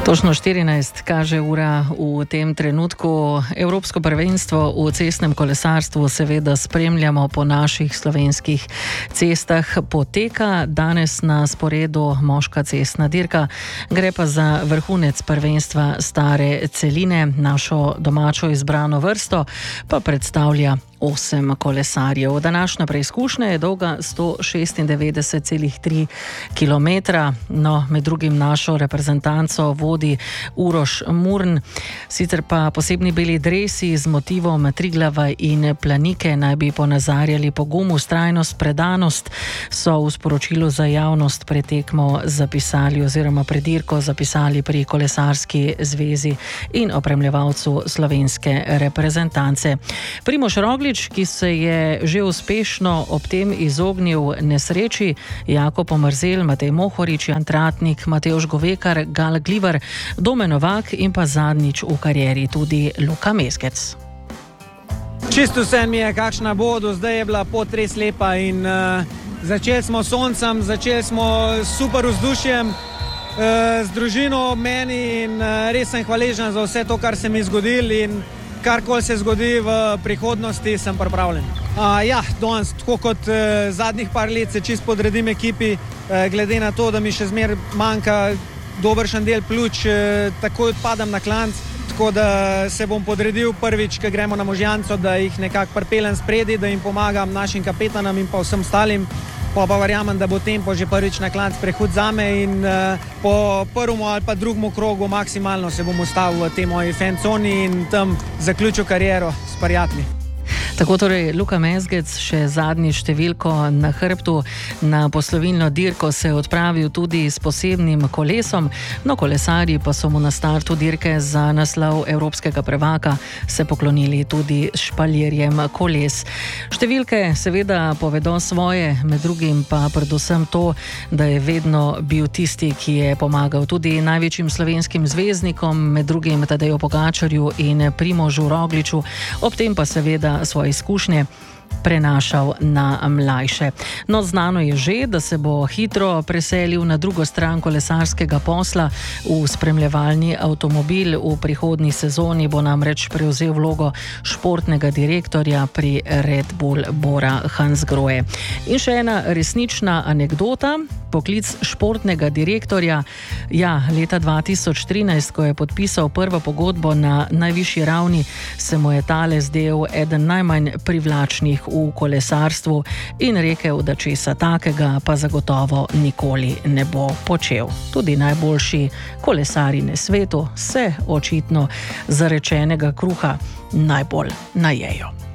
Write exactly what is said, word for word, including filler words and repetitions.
Točno štirinajst kaže ura v tem trenutku. Evropsko prvenstvo v cestnem kolesarstvu seveda spremljamo po naših slovenskih cestah. Poteka danes na sporedu moška cestna dirka. Gre pa za vrhunec prvenstva stare celine. Našo domačo izbrano vrsto pa predstavlja osem kolesarjev. Današnja preizkušnja je dolga sto šestindevetdeset celih tri kilometra. No, med drugim našo reprezentanco vodi Uroš Murn. Sicer pa posebni beli dresi z motivom Triglava in Planike naj bi ponazarjali pogum, vztrajnost, predanost, so v sporočilu za javnost pred tekmo zapisali oziroma pred dirko zapisali pri Kolesarski zvezi in opremljevalcu slovenske reprezentance. Primož Roglič, ki se je že uspešno ob tem izognil nesreči, Jakob Omerzel, Matej Mohorič, Jan Tratnik, Matevž Govekar, Gal Glivar, Domen Novak in pa zadnjič v karieri tudi Luka Mezgec. Čisto vse mi je, kakšna bo, do zdaj je bila pot res lepa in uh, začeli smo s soncem, začeli smo s super vzdušjem, uh, z družino ob meni in uh, res sem hvaležen za vse to, kar se mi je zgodilo in karkoli se zgodi v prihodnosti, sem pripravljen. Uh, ja, danes, tako kot uh, zadnjih par let, se čist podredim ekipi, uh, glede na to, da mi še zmer manjka dobršen del pljuč, uh, takoj odpadam na klanc, tako da se bom podredil prvič, ko gremo na Možjanco, da jih nekako pripeljem spredi, da jim pomagam našim kapetanom in pa vsem ostalim. Pa pa verjamem, da bo tempo že prvič na klanc prehud zame in uh, po prvemu ali pa drugemu krogu maksimalno se bom ustavil v tej moji fan coni in tam zaključil kariero s prijatelji. Tako torej Luka Mezgec, še zadnji številko na hrbtu. Na poslovilno dirko se je odpravil tudi s posebnim kolesom, no kolesarji pa so mu na startu dirke za naslov evropskega prvaka se poklonili tudi špalirjem koles. Številke seveda povedo svoje, med drugim pa predvsem to, da je vedno bil tisti, ki je pomagal tudi največjim slovenskim zvezdnikom, med drugim Tadeju Pogačarju in Primožu Rogliču, ob tem pa seveda svoje izkušnje prenašal na mlajše. No, znano je že, da se bo hitro preselil na drugo stran kolesarskega posla. V spremljevalni avtomobil v prihodnji sezoni bo namreč prevzel vlogo športnega direktorja pri Red Bull Bora Hansgrohe. In še ena resnična anekdota. Poklic športnega direktorja. Ja, leta dva tisoč trinajst, ko je podpisal prvo pogodbo na najvišji ravni, se mu je tale zdel eden najmanj privlačnih v kolesarstvu in rekel, da česa takega pa zagotovo nikoli ne bo počel. Tudi najboljši kolesarji na svetu se očitno zarečenega kruha najbolj najejo.